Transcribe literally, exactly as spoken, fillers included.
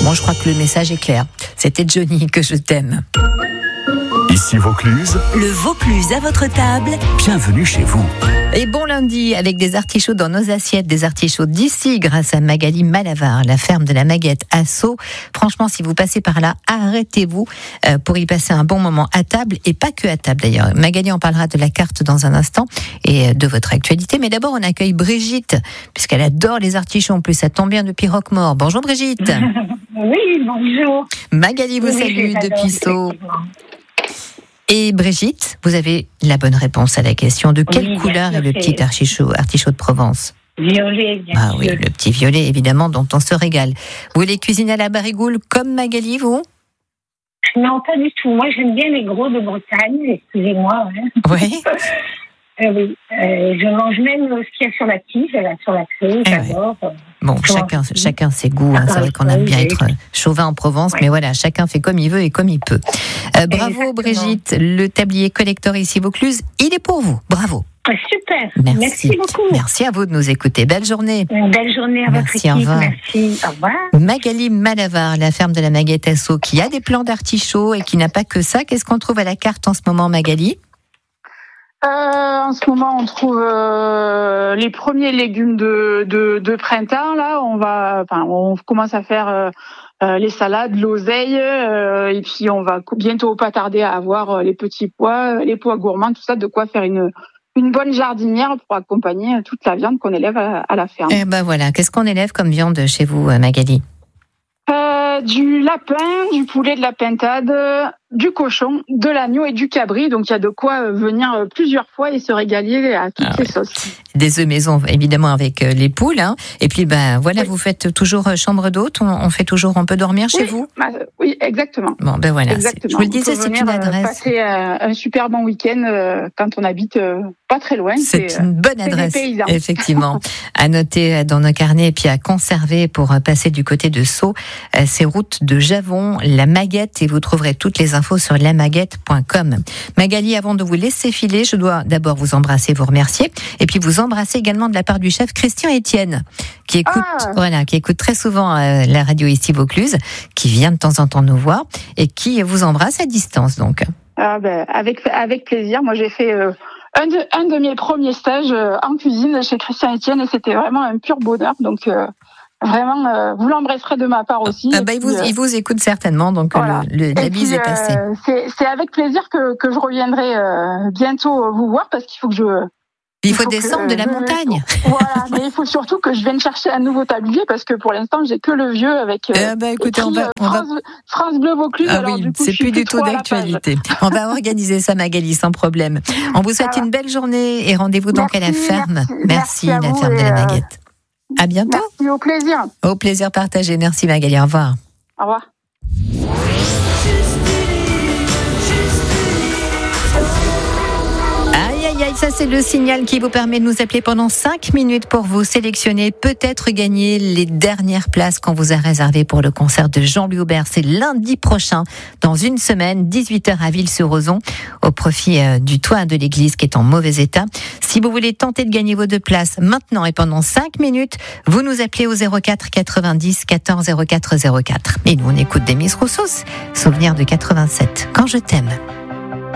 Bon, je crois que le message est clair. C'était Johnny, que je t'aime. Ici Vaucluse. Le Vaucluse à votre table. Bienvenue chez vous. Et bon lundi, avec des artichauts dans nos assiettes, des artichauts d'ici, grâce à Magali Malavar, la ferme de la Maguette à Sceaux. Franchement, si vous passez par là, arrêtez-vous euh, pour y passer un bon moment à table, et pas que à table d'ailleurs. Magali en parlera de la carte dans un instant et de votre actualité. Mais d'abord, on accueille Brigitte, puisqu'elle adore les artichauts. En plus, ça tombe bien depuis Roquemaure. Bonjour Brigitte. Oui, bonjour. Magali vous Oui, salue j'adore, depuis Sceaux. effectivement. Et Brigitte, vous avez la bonne réponse à la question. De quelle Oui, bien couleur sûr, est le c'est- petit artichaut, artichaut de Provence? Violet, bien Ah sûr. oui, le petit violet, évidemment, dont on se régale. Vous les cuisinez à la barigoule comme Magali, vous? Non, pas du tout. Moi, j'aime bien les gros de Bretagne, excusez-moi. Hein. Oui. Euh, oui, euh, je mange même ce qu'il y a sur la tige, là, sur la feuille, Eh j'adore. Bon, Comment chacun, on dit chacun ses goûts. Hein. C'est vrai qu'on aime bien être chauvin en Provence, Ouais. mais voilà, chacun fait comme il veut et comme il peut. Euh, bravo Exactement. Brigitte, le tablier collector ici Vaucluse, il est pour vous. Bravo. Ah, super, Merci. merci beaucoup. Merci à vous de nous écouter. Belle journée. Une belle journée à Merci, au votre équipe, revoir. merci, au revoir. Magali Malavar, la ferme de la Maguette à Sceaux, qui a des plants d'artichauts et qui n'a pas que ça. Qu'est-ce qu'on trouve à la carte en ce moment, Magali? Euh, en ce moment, on trouve euh, les premiers légumes de, de, de printemps. Là, on va, enfin, on commence à faire euh, euh, les salades, l'oseille, euh, et puis on va bientôt pas tarder à avoir euh, les petits pois, euh, les pois gourmands, tout ça, de quoi faire une une bonne jardinière pour accompagner toute la viande qu'on élève à, à la ferme. Eh ben voilà, qu'est-ce qu'on élève comme viande chez vous, euh, Magali? Euh, du lapin, du poulet, de la pintade, du cochon, de l'agneau et du cabri. Donc il y a de quoi euh, venir euh, plusieurs fois et se régaler à toutes Ah les ouais. sauces. Des œufs maison, évidemment, avec euh, les poules. Hein. Et puis, ben voilà, vous faites toujours euh, chambre d'hôte. On, on fait toujours, on peut dormir chez Oui, vous? bah, oui, exactement. Bon, ben voilà. c'est- Exactement. Je vous le On disais, peut c'est venir, une euh, adresse. Passer euh, un super bon week-end euh, quand on habite euh, pas très loin. C'est euh, une bonne des adresse, paysans. effectivement, à noter euh, dans nos carnets et puis à conserver pour euh, passer du côté de Sceaux. Euh, Ces routes de Javon, la Maguette, et vous trouverez toutes les infos sur la maguette point com. Magali, avant de vous laisser filer, je dois d'abord vous embrasser, vous remercier, et puis vous embrasser également de la part du chef Christian Etienne, qui écoute, Ah. voilà, qui écoute très souvent euh, la radio ici Vaucluse, qui vient de temps en temps nous voir et qui vous embrasse à distance, donc. Ah, ben, avec, avec plaisir. Moi, j'ai fait euh, un, de, un de mes premiers stages euh, en cuisine chez Christian Etienne et c'était vraiment un pur bonheur. Donc, euh, vraiment, euh, vous l'embrasserez de ma part aussi. Ah Et bah, il, puis, vous, euh, il vous écoute certainement, donc euh, voilà. le, le- la Et bise puis, est passée. euh, c'est, c'est avec plaisir que, que je reviendrai euh, bientôt vous voir parce qu'il faut que je. Il faut que, descendre de la euh, montagne. Voilà, mais il faut surtout que je vienne chercher un nouveau tablier parce que pour l'instant j'ai que le vieux avec. Euh, Eh ben, écoutez, on écrit, va, euh, on va. France, France Bleu Vaucluse. Ah alors, oui, du coup, c'est je suis plus du tout trop à la page. d'actualité. On va organiser ça, Magali, sans problème. On vous souhaite Ça va. une belle journée et rendez-vous donc à la Merci, ferme. merci, Merci, merci à la vous ferme de et, la euh, Maguette. À bientôt. Merci, au plaisir. Au plaisir partagé. Merci, Magali. Au revoir. Au revoir. Aïe, aïe, aïe, ça c'est le signal qui vous permet de nous appeler pendant cinq minutes pour vous sélectionner, peut-être gagner les dernières places qu'on vous a réservées pour le concert de Jean-Louis Aubert. C'est lundi prochain, dans une semaine, dix-huit heures à Ville-sur-Ozon, au profit euh, du toit de l'église qui est en mauvais état. Si vous voulez tenter de gagner vos deux places maintenant et pendant cinq minutes, vous nous appelez au zéro quatre quatre-vingt-dix quatorze zéro quatre zéro quatre. Et nous on écoute des Miss Roussos, souvenir de quatre-vingt-sept, Quand je t'aime.